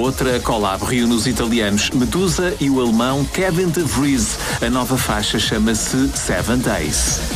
outra collab reúne os italianos Medusa e o alemão Kevin de Vries. A nova faixa chama-se Seven Days.